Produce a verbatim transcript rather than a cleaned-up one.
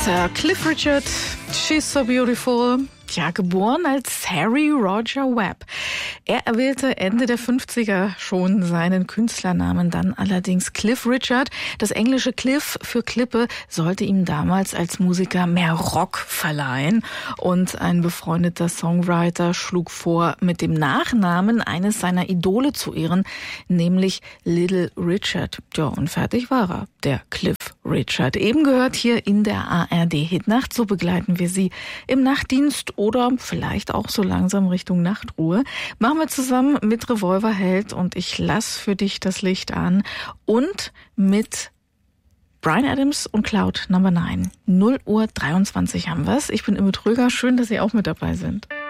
Sir Cliff Richard, She's So Beautiful. Ja, geboren als Harry Roger Webb. Er erwählte Ende der fünfziger schon seinen Künstlernamen, dann allerdings Cliff Richard. Das englische Cliff für Klippe sollte ihm damals als Musiker mehr Rock verleihen. Und ein befreundeter Songwriter schlug vor, mit dem Nachnamen eines seiner Idole zu ehren, nämlich Little Richard. Ja, und fertig war er, der Cliff Richard. Eben gehört hier in der A R D-Hitnacht. So begleiten wir Sie im Nachtdienst oder vielleicht auch so langsam Richtung Nachtruhe. Machen wir zusammen mit Revolverheld und Ich lass für dich das Licht an und mit Bryan Adams und Cloud Number neun. null Uhr dreiundzwanzig haben wir's. Ich bin Imme Tröger. Schön, dass Sie auch mit dabei sind.